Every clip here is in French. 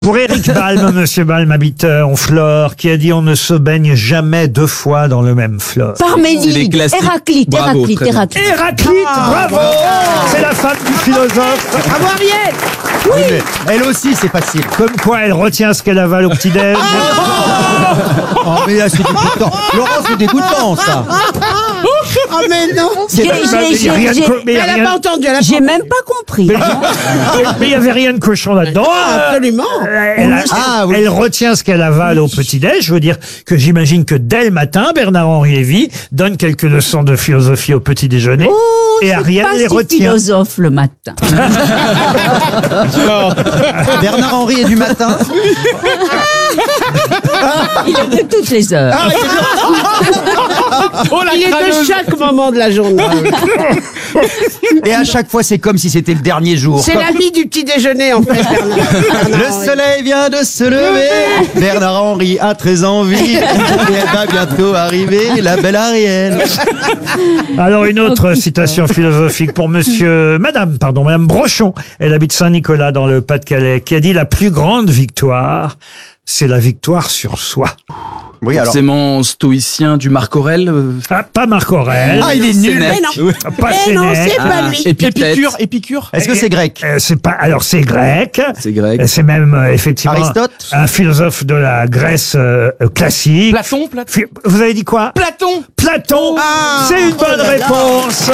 Pour Éric Balme, Monsieur Balme habite Honfleur, qui a dit on ne se baigne jamais deux fois dans le même fleuve. Parménide, Héraclite, Héraclite, bravo. C'est la femme du philosophe. Bravo Ariel. Oui. Mais elle aussi, c'est facile. Comme quoi elle retient ce qu'elle avale au petit-déj. Oh, mais là, c'est dégoûtant. Laurent, c'est dégoûtant, ça. Oh mais non. Elle n'a pas entendu. J'ai même pas compris. Mais il n'y avait rien de cochon là-dedans. Absolument. Elle retient ce qu'elle avale au petit-déj. Je veux dire que j'imagine que dès le matin, Bernard-Henri Lévy donne quelques leçons de philosophie au petit-déjeuner. Et Ariel les retient. Philosophe le matin. Bernard-Henri est du matin. Il est de toutes les heures. Il est de chaque moment de la journée. Et à chaque fois, c'est comme si c'était le dernier jour. C'est la vie du petit déjeuner en fait, Bernard. Le soleil vient de se lever. Bernard-Henri a très envie. Et elle va bientôt arriver, la belle Ariel. Alors une autre citation philosophique pour Madame Brochon. Elle habite Saint-Nicolas dans le Pas-de-Calais, qui a dit la plus grande victoire, c'est la victoire sur soi. Oui, alors. Forcément stoïcien du Marc Aurèle. Pas Marc Aurèle. Ah, il est nul. Sénèque. Pas Non, Sénèque. c'est pas lui. Épicure. Est-ce que c'est grec? C'est pas. Alors c'est grec. C'est grec. C'est même effectivement Aristote. un philosophe de la Grèce classique. Platon. Vous avez dit quoi? Platon. C'est une bonne réponse.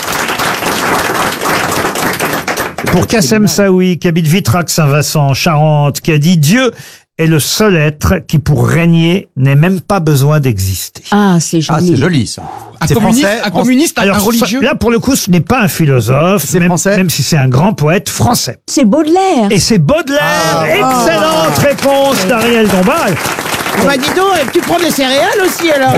Pour Kassem Saoui, qui habite Vitrac-Saint-Vincent, en Charente, qui a dit Dieu est le seul être qui, pour régner, n'ait même pas besoin d'exister. Ah, c'est joli. Ah, c'est joli, ça. C'est français. Un communiste, un religieux. Là, pour le coup, ce n'est pas un philosophe, C'est français. même si c'est un grand poète français. C'est Baudelaire. Et c'est Baudelaire. Excellente réponse d'Ariel Dombal. Oh bah dis donc, tu prends des céréales aussi alors.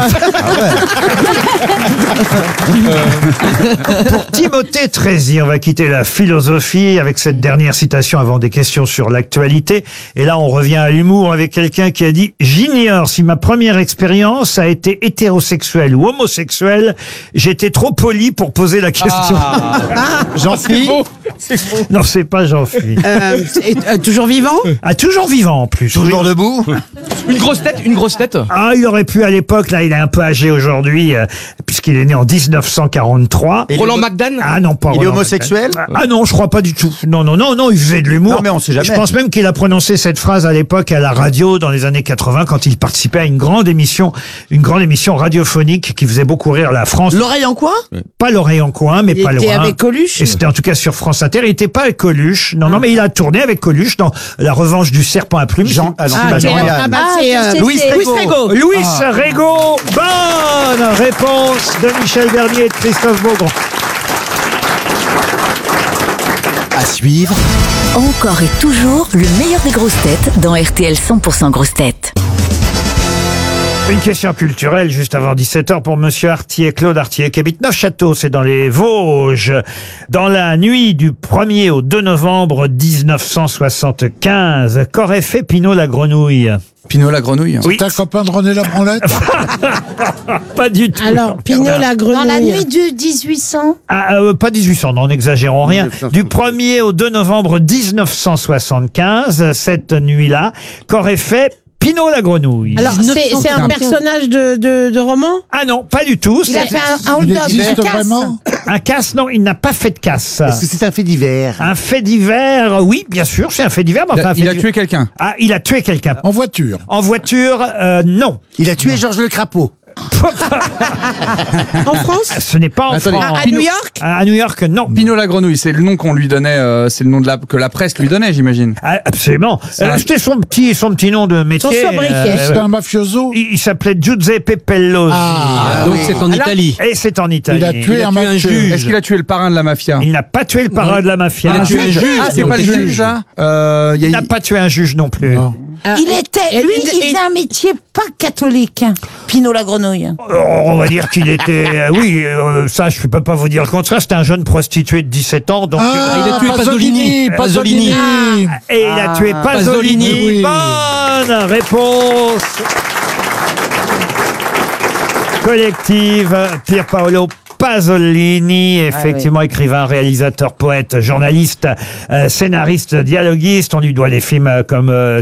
Pour Timothée Trézy, on va quitter la philosophie avec cette dernière citation avant des questions sur l'actualité. Et là, on revient à l'humour avec quelqu'un qui a dit « J'ignore si ma première expérience a été hétérosexuelle ou homosexuelle. J'étais trop poli pour poser la question. Jean-Philippe. Non, c'est pas Jean-Philippe. Toujours vivant. Ah, toujours vivant en plus. Toujours debout. Une grosse tête. Ah, il aurait pu à l'époque, là, il est un peu âgé aujourd'hui, puisqu'il est né en 1943. Et Roland McDan. Ah non, pas Il est Roland homosexuel? McDan. Ah non, je crois pas du tout. Non, il faisait de l'humour. Non, mais on sait jamais. Je pense même qu'il a prononcé cette phrase à l'époque à la radio dans les années 80 quand il participait à une grande émission radiophonique qui faisait beaucoup rire la France. L'oreille en quoi? Pas l'oreille en coin, mais pas Il était loin. avec Coluche. Et c'était en tout cas sur France Inter. Il était pas avec Coluche. Non, mais il a tourné avec Coluche dans La Revanche du Serpent à plumes. Louis Trégo. Louis Rego, bonne réponse de Michel Bernier et de Christophe Beaugrand. À suivre. Encore et toujours le meilleur des grosses têtes dans RTL 100% grosses têtes. Une question culturelle juste avant 17h pour Monsieur Artier, Claude Artier, qui habite Neufchâteau, c'est dans les Vosges. Dans la nuit du 1er au 2 novembre 1975, qu'aurait fait Pinot la grenouille? Pinot la grenouille. Oui. C'est un copain de René la Branlette. Pas du tout. Alors, Pinot la grenouille. Dans la nuit du 1800. Pas 1800, non, n'exagérons rien. Du 1er au 2 novembre 1975, cette nuit-là, qu'aurait fait Pinot la grenouille? Alors, c'est un personnage de roman? Ah non, pas du tout. Il a fait un Il hold-up. existe vraiment. Un casse, non, il n'a pas fait de casse. Est-ce que c'est un fait divers? Un fait divers, oui, bien sûr, c'est un fait divers. Mais enfin, Il a tué quelqu'un. Ah, il a tué quelqu'un. En voiture. En voiture, non. Il a tué Georges Le Crapaud. En France? Ce n'est pas en Attendez, France. À New York? À New York, non. Pinot la grenouille, c'est le nom qu'on lui donnait, c'est le nom que la presse lui donnait, j'imagine. Ah, absolument. C'était son petit nom de métier. Son sobriquet. C'est un mafioso. Il s'appelait Giuseppe Pellosi. Donc c'est en Italie. Et c'est en Italie. Il a tué un un juge. juge. Est-ce qu'il a tué le parrain de la mafia? Il n'a pas tué le parrain de la mafia. Il a tué un juge. Ah, c'est pas le juge, ça? Il n'a pas tué un juge non plus. Non. Il faisait un métier pas catholique. Pinot la grenouille. On va dire qu'il était... ça, je ne peux pas vous dire le contraire. C'était un jeune prostitué de 17 ans. Donc, il a tué Pasolini. Pasolini. et il a tué Pasolini. Pasolini, oui. Bonne réponse collective. Pier Paolo Pasolini, effectivement écrivain, réalisateur, poète, journaliste, scénariste, dialoguiste. On lui doit des films comme